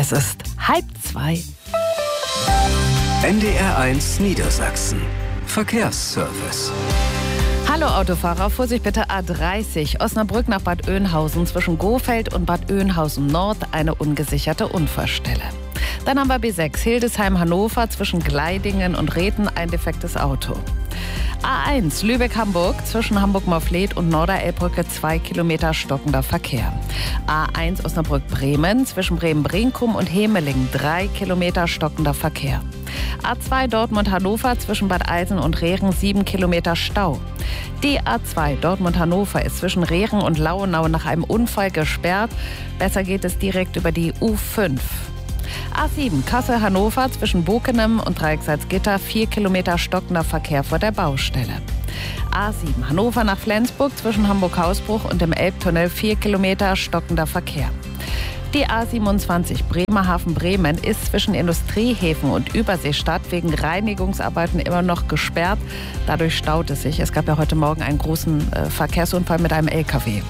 Es ist 1:30. NDR1 Niedersachsen. Verkehrsservice. Hallo Autofahrer, Vorsicht bitte A30, Osnabrück nach Bad Oeynhausen zwischen Gohfeld und Bad Oeynhausen Nord eine ungesicherte Unfallstelle. Dann haben wir B6 Hildesheim-Hannover zwischen Gleidingen und Rethen ein defektes Auto. A1 Lübeck-Hamburg zwischen Hamburg-Morfleet und Norderelbbrücke 2 Kilometer stockender Verkehr. A1 Osnabrück-Bremen zwischen Bremen-Brinkum und Hemeling 3 Kilometer stockender Verkehr. A2 Dortmund-Hannover zwischen Bad Eilsen und Rehren 7 Kilometer Stau. Die A2 Dortmund-Hannover ist zwischen Rehren und Lauenau nach einem Unfall gesperrt. Besser geht es direkt über die U5. A7 Kassel-Hannover zwischen Bokenem und Dreiecksalzgitter 4 Kilometer stockender Verkehr vor der Baustelle. A7 Hannover nach Flensburg zwischen Hamburg-Hausbruch und dem Elbtunnel 4 Kilometer stockender Verkehr. Die A27 Bremerhaven-Bremen ist zwischen Industriehäfen und Überseestadt wegen Reinigungsarbeiten immer noch gesperrt. Dadurch staut es sich. Es gab ja heute Morgen einen großen Verkehrsunfall mit einem LKW.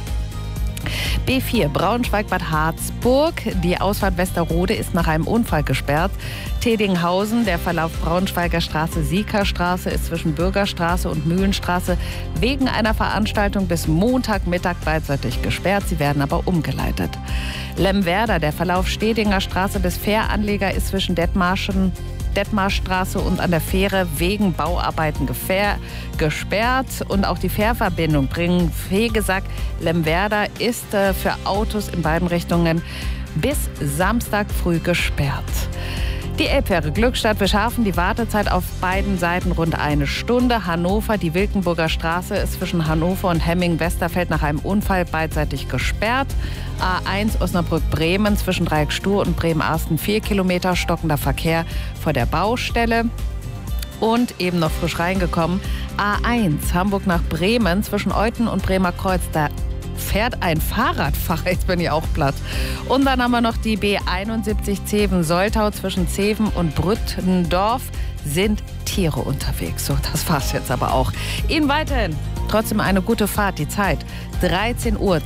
B4 Braunschweig-Bad Harzburg. Die Ausfahrt Westerrode ist nach einem Unfall gesperrt. Tedinghausen, der Verlauf Braunschweiger Straße-Siekerstraße ist zwischen Bürgerstraße und Mühlenstraße wegen einer Veranstaltung bis Montagmittag beidseitig gesperrt. Sie werden aber umgeleitet. Lemwerder, der Verlauf Stedinger Straße bis Fähranleger ist zwischen Detmarstraße und an der Fähre wegen Bauarbeiten gesperrt. Und auch die Fährverbindung Bringen-Fegesack-Lemwerder ist für Autos in beiden Richtungen bis Samstag früh gesperrt. Die Elbfähre Glückstadt Bischhafen, die Wartezeit auf beiden Seiten rund 1 Stunde. Hannover, die Wilkenburger Straße ist zwischen Hannover und Hemming-Westerfeld nach einem Unfall beidseitig gesperrt. A1 Osnabrück-Bremen zwischen Dreieck-Stur und Bremen-Arsten 4 Kilometer stockender Verkehr vor der Baustelle. Und eben noch frisch reingekommen, A1 Hamburg nach Bremen zwischen Euthen und Bremer Kreuz. Da fährt ein Fahrradfahrer, jetzt bin ich auch platt. Und dann haben wir noch die B71 Zeven-Soltau zwischen Zeven und Brüttendorf sind Tiere unterwegs. So, das war's jetzt aber auch. Ihnen weiterhin trotzdem eine gute Fahrt. Die Zeit 13:32 Uhr.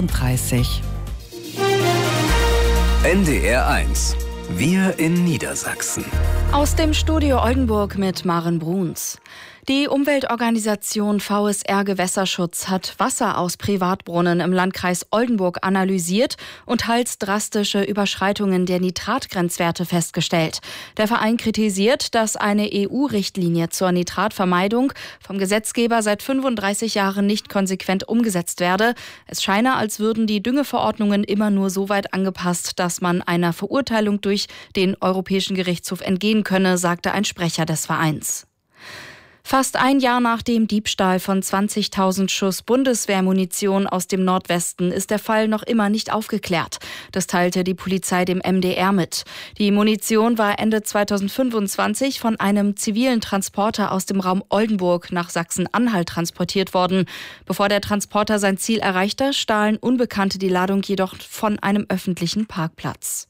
NDR1. Wir in Niedersachsen. Aus dem Studio Oldenburg mit Maren Bruns. Die Umweltorganisation VSR Gewässerschutz hat Wasser aus Privatbrunnen im Landkreis Oldenburg analysiert und teils drastische Überschreitungen der Nitratgrenzwerte festgestellt. Der Verein kritisiert, dass eine EU-Richtlinie zur Nitratvermeidung vom Gesetzgeber seit 35 Jahren nicht konsequent umgesetzt werde. Es scheine, als würden die Düngeverordnungen immer nur so weit angepasst, dass man einer Verurteilung durch den Europäischen Gerichtshof entgehen könne, sagte ein Sprecher des Vereins. Fast ein Jahr nach dem Diebstahl von 20.000 Schuss Bundeswehrmunition aus dem Nordwesten ist der Fall noch immer nicht aufgeklärt. Das teilte die Polizei dem MDR mit. Die Munition war Ende 2025 von einem zivilen Transporter aus dem Raum Oldenburg nach Sachsen-Anhalt transportiert worden. Bevor der Transporter sein Ziel erreichte, stahlen Unbekannte die Ladung jedoch von einem öffentlichen Parkplatz.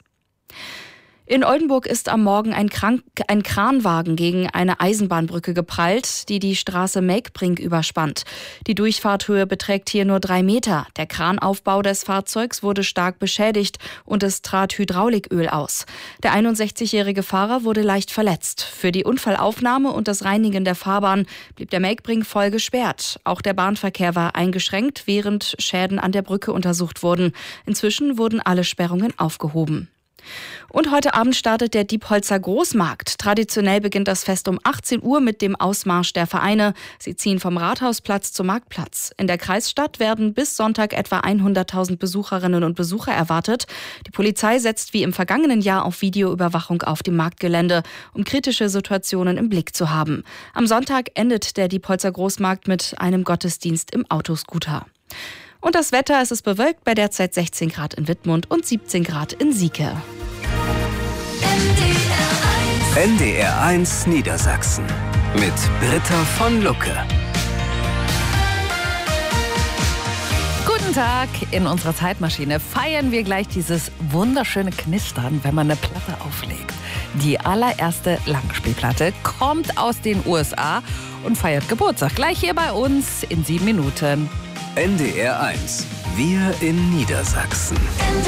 In Oldenburg ist am Morgen ein Kranwagen gegen eine Eisenbahnbrücke geprallt, die die Straße Melkbrink überspannt. Die Durchfahrthöhe beträgt hier nur 3 Meter. Der Kranaufbau des Fahrzeugs wurde stark beschädigt und es trat Hydrauliköl aus. Der 61-jährige Fahrer wurde leicht verletzt. Für die Unfallaufnahme und das Reinigen der Fahrbahn blieb der Melkbrink voll gesperrt. Auch der Bahnverkehr war eingeschränkt, während Schäden an der Brücke untersucht wurden. Inzwischen wurden alle Sperrungen aufgehoben. Und heute Abend startet der Diepholzer Großmarkt. Traditionell beginnt das Fest um 18 Uhr mit dem Ausmarsch der Vereine. Sie ziehen vom Rathausplatz zum Marktplatz. In der Kreisstadt werden bis Sonntag etwa 100.000 Besucherinnen und Besucher erwartet. Die Polizei setzt wie im vergangenen Jahr auf Videoüberwachung auf dem Marktgelände, um kritische Situationen im Blick zu haben. Am Sonntag endet der Diepholzer Großmarkt mit einem Gottesdienst im Autoscooter. Und das Wetter, es ist bewölkt bei derzeit 16 Grad in Wittmund und 17 Grad in Sieke. NDR1 Niedersachsen mit Britta von Lucke. Guten Tag, in unserer Zeitmaschine feiern wir gleich dieses wunderschöne Knistern, wenn man eine Platte auflegt. Die allererste Langspielplatte kommt aus den USA und feiert Geburtstag. Gleich hier bei uns in 7 Minuten. NDR1. Wir in Niedersachsen.